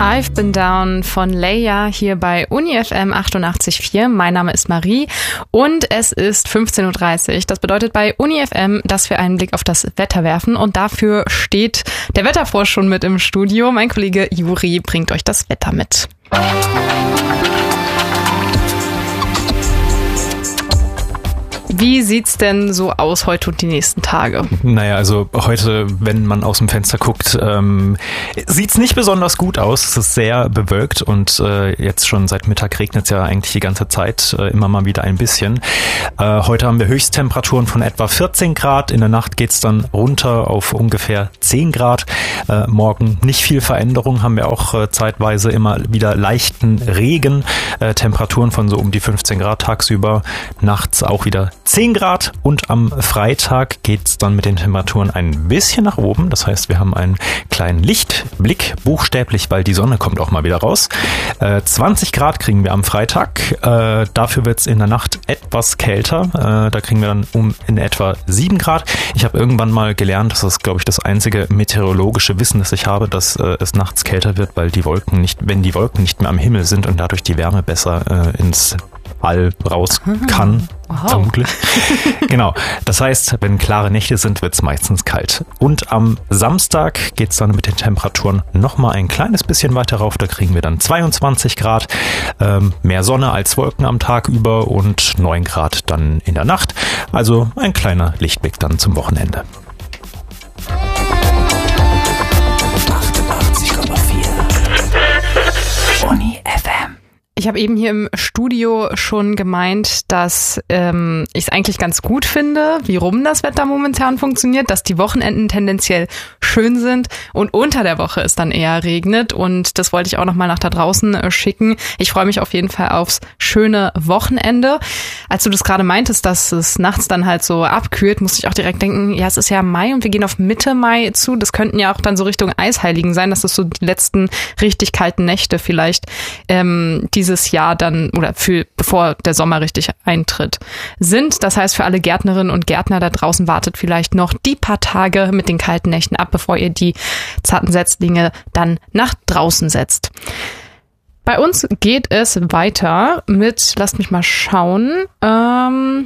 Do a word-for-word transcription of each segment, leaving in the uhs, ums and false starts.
I've Been Down von Leia hier bei Uni F M achtundachtzig Komma vier. Mein Name ist Marie und es ist fünfzehn Uhr dreißig. Das bedeutet bei Uni F M, dass wir einen Blick auf das Wetter werfen und dafür steht der Wetterfrosch schon mit im Studio. Mein Kollege Juri bringt euch das Wetter mit. Wie sieht's denn so aus heute und die nächsten Tage? Naja, also heute, wenn man aus dem Fenster guckt, ähm, sieht's nicht besonders gut aus. Es ist sehr bewölkt und äh, jetzt schon seit Mittag regnet es ja eigentlich die ganze Zeit, äh, immer mal wieder ein bisschen. Äh, heute haben wir Höchsttemperaturen von etwa vierzehn Grad. In der Nacht geht's dann runter auf ungefähr zehn Grad. Äh, morgen nicht viel Veränderung, haben wir auch äh, zeitweise immer wieder leichten Regen. Äh, Temperaturen von so um die fünfzehn Grad tagsüber. Nachts auch wieder zehn Grad und am Freitag geht's dann mit den Temperaturen ein bisschen nach oben. Das heißt, wir haben einen kleinen Lichtblick, buchstäblich, weil die Sonne kommt auch mal wieder raus. Äh, zwanzig Grad kriegen wir am Freitag. Äh, dafür wird's in der Nacht etwas kälter. Äh, da kriegen wir dann um in etwa sieben Grad. Ich habe irgendwann mal gelernt, das ist, glaube ich, das einzige meteorologische Wissen, das ich habe, dass äh, es nachts kälter wird, weil die Wolken nicht, wenn die Wolken nicht mehr am Himmel sind und dadurch die Wärme besser äh, ins All raus kann, wow. Vermutlich. Genau. Das heißt, wenn klare Nächte sind, wird es meistens kalt. Und am Samstag geht es dann mit den Temperaturen nochmal ein kleines bisschen weiter rauf. Da kriegen wir dann zweiundzwanzig Grad, ähm, mehr Sonne als Wolken am Tag über und neun Grad dann in der Nacht. Also ein kleiner Lichtblick dann zum Wochenende. achtundachtzig Komma vier Uni F M. Ich habe eben hier im Studio schon gemeint, dass ähm, ich es eigentlich ganz gut finde, wie rum das Wetter momentan funktioniert, dass die Wochenenden tendenziell schön sind und unter der Woche es dann eher regnet. Und das wollte ich auch nochmal nach da draußen äh, schicken. Ich freue mich auf jeden Fall aufs schöne Wochenende. Als du das gerade meintest, dass es nachts dann halt so abkühlt, musste ich auch direkt denken, ja, es ist ja Mai und wir gehen auf Mitte Mai zu. Das könnten ja auch dann so Richtung Eisheiligen sein, dass das so die letzten richtig kalten Nächte vielleicht ähm, dieses Jahr dann oder für bevor der Sommer richtig eintritt sind. Das heißt, für alle Gärtnerinnen und Gärtner da draußen wartet vielleicht noch die paar Tage mit den kalten Nächten ab, bevor ihr die zarten Setzlinge dann nach draußen setzt. Bei uns geht es weiter mit, lasst mich mal schauen, ähm,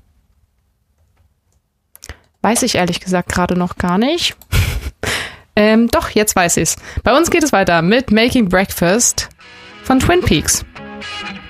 weiß ich ehrlich gesagt gerade noch gar nicht. ähm, doch, jetzt weiß ich's. Bei uns geht es weiter mit Making Breakfast von Twin Peaks.